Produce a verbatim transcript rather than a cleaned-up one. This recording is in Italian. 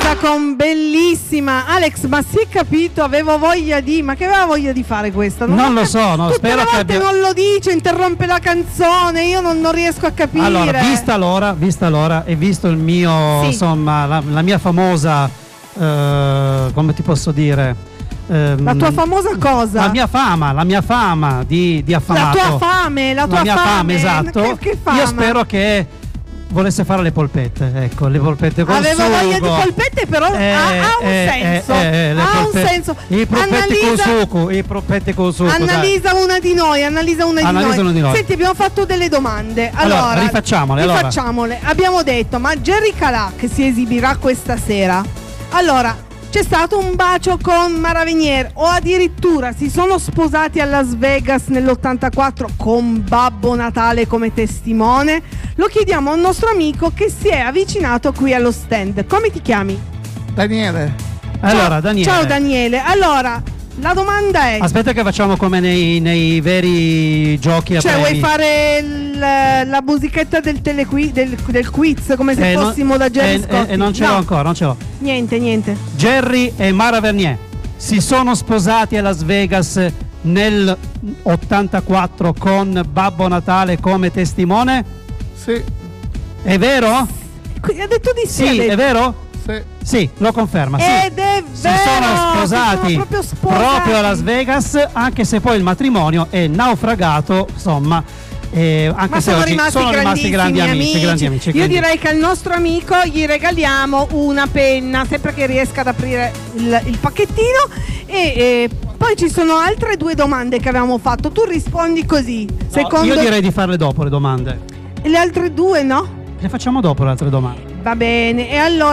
Annalisa con Bellissima. Alex, ma si è capito? Avevo voglia di... Ma che aveva voglia di fare questa? Non, non lo so, no, tutte spero le che volte abbia... non lo dice, interrompe la canzone, io non, non riesco a capire. Allora, vista l'ora, vista l'ora e visto il mio, Sì. insomma, la, la mia famosa, eh, come ti posso dire... ehm, La tua famosa cosa? La mia fama, la mia fama di, di affamato. La tua fame, la tua mia fame. fame, esatto. Che, che fama? Io spero che volesse fare le polpette, ecco, le polpette con Avevo sugo. voglia di polpette, però Eh, ha, ha un eh, senso. eh, eh, le ha polpette- un senso. I polpetti Annalisa, con sugo, i polpetti con sugo. dai. Analisa una di noi, analizza una di, Analisa noi. una di noi. Senti, abbiamo fatto delle domande. Allora, Allora, rifacciamole, allora. rifacciamole. Abbiamo detto, ma Jerry Calà che si esibirà questa sera. Allora, c'è stato un bacio con Mara Venier o addirittura si sono sposati a Las Vegas nell'ottantaquattro con Babbo Natale come testimone? Lo chiediamo a un nostro amico che si è avvicinato qui allo stand. Come ti chiami? Daniele. Allora, Ciao, Daniele. ciao Daniele. Allora, la domanda è... Aspetta che facciamo come nei, nei veri giochi a Cioè, premi. vuoi fare il- la musichetta del, telequi- del, del quiz come se Eh, non- fossimo da Jerry eh, Scotti? eh, eh, non ce No, l'ho ancora, non ce l'ho. niente, niente. Jerry e Mara Vernier si sono sposati a Las Vegas nel ottantaquattro con Babbo Natale come testimone? Sì, È vero? Qui- Ha detto di sì. ha Sì, detto. è vero? sì. Sì, lo conferma. Sì. Ed è Si vero, sono sposati, si sono proprio sposati. proprio a Las Vegas, anche se poi il matrimonio è naufragato, insomma, eh, anche Ma se sono oggi rimasti, sono rimasti grandi amici, grandi amici. Io quindi- direi che al nostro amico gli regaliamo una penna, sempre che riesca ad aprire il, il pacchettino. E, e poi ci sono altre due domande che avevamo fatto. Tu rispondi così. No, Secondo io direi di farle dopo le domande. le altre due, no? Le facciamo dopo le altre domande. Va bene. E allora